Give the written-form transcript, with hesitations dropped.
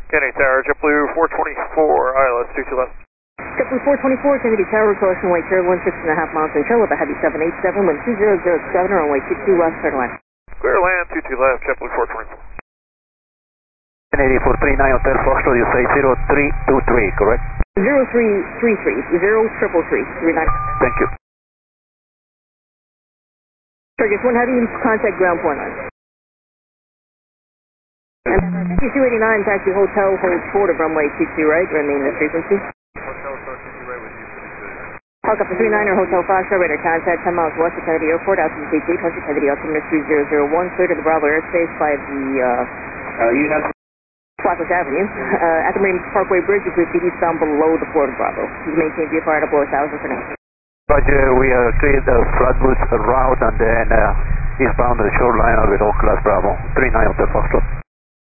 Kennedy Tower, JetBlue 424, ILS 22 left. JetBlue 424, Kennedy Tower, crossing runway 6.5 miles in trail with a heavy 787, wind 2007, runway 22 left, turn left. Clear land, 22 left, JetBlue 424. Kennedy 439 Hotel Foxtrot, you say 0323, correct? 0333, 0333, 39. Thank you. Target 1, how do you contact ground point line? And 289, taxi hotel, hold forward of runway 22 right, remain the frequency. Hotel 22 right with you, Helicopter 39er, Hotel Foxtrot, radar contact 10 miles west of Kennedy Airport, altitude 800, Kennedy altimeter 3001, clear to the Bravo airspace by the, Flatbush Avenue. At the Marine Parkway Bridge, you proceed eastbound below the Florida Bravo. You maintain VFR at below 1,000 for now. Roger, we cleared the Flatbush route and then eastbound the shoreline of the Oak Class Bravo, 39 Hotel Foxtrot.